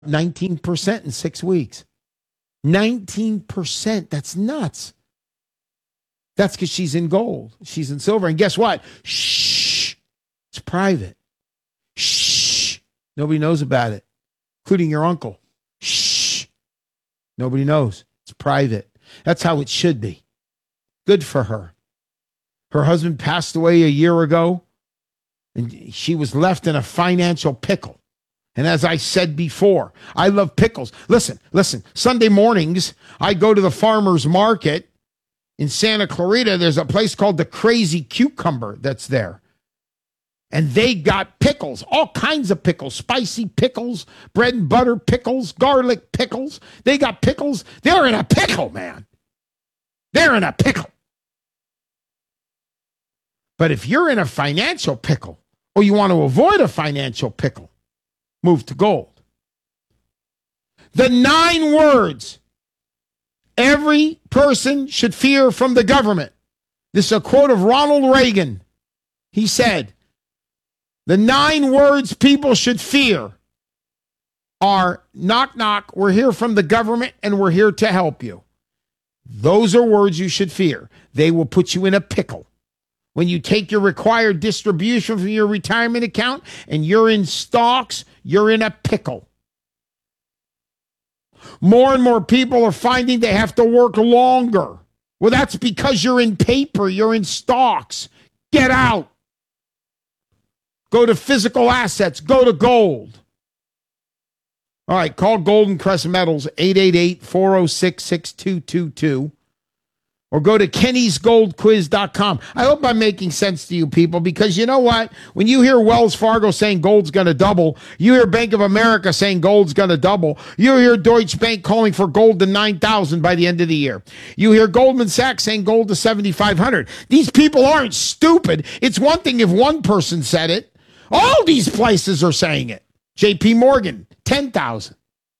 19% in 6 weeks. 19%. That's nuts. That's because she's in gold. She's in silver. And guess what? Shh. It's private. Shh. Nobody knows about it, including your uncle. Shh. Nobody knows. It's private. That's how it should be. Good for her. Her husband passed away a year ago, and she was left in a financial pickle. And as I said before, I love pickles. Listen. Sunday mornings, I go to the farmer's market in Santa Clarita. There's a place called the Crazy Cucumber that's there. And they got pickles, all kinds of pickles, spicy pickles, bread and butter pickles, garlic pickles. They got pickles. They're in a pickle, man. They're in a pickle. But if you're in a financial pickle, or you want to avoid a financial pickle, move to gold. The 9 words every person should fear from the government. This is a quote of Ronald Reagan. He said, the 9 words people should fear are knock, knock, we're here from the government and we're here to help you. Those are words you should fear. They will put you in a pickle. When you take your required distribution from your retirement account and you're in stocks, you're in a pickle. More and more people are finding they have to work longer. Well, that's because you're in paper, you're in stocks. Get out. Go to physical assets. Go to gold. All right, call Golden Crest Metals, 888-406-6222. Or go to kennysgoldquiz.com. I hope I'm making sense to you people, because you know what? When you hear Wells Fargo saying gold's going to double, you hear Bank of America saying gold's going to double, you hear Deutsche Bank calling for gold to 9,000 by the end of the year. You hear Goldman Sachs saying gold to 7,500. These people aren't stupid. It's one thing if one person said it. All these places are saying it. JP Morgan, 10,000.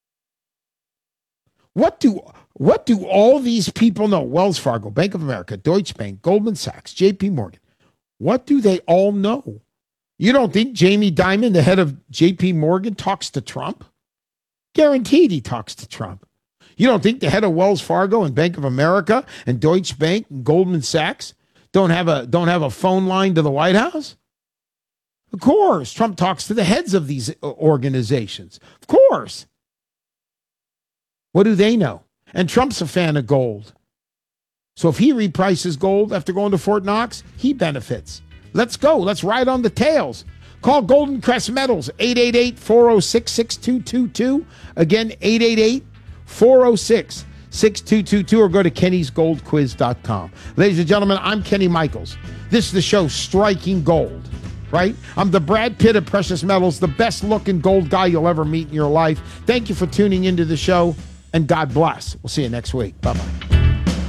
What do all these people know? Wells Fargo, Bank of America, Deutsche Bank, Goldman Sachs, JP Morgan. What do they all know? You don't think Jamie Dimon, the head of JP Morgan, talks to Trump? Guaranteed he talks to Trump. You don't think the head of Wells Fargo and Bank of America and Deutsche Bank and Goldman Sachs don't have a phone line to the White House? Of course. Trump talks to the heads of these organizations. Of course. What do they know? And Trump's a fan of gold. So if he reprices gold after going to Fort Knox, he benefits. Let's go. Let's ride on the tails. Call Golden Crest Metals, 888-406-6222. Again, 888-406-6222, or go to kennysgoldquiz.com. Ladies and gentlemen, I'm Kenny Michaels. This is the show Striking Gold, right? I'm the Brad Pitt of precious metals, the best looking gold guy you'll ever meet in your life. Thank you for tuning into the show, and God bless. We'll see you next week. Bye-bye.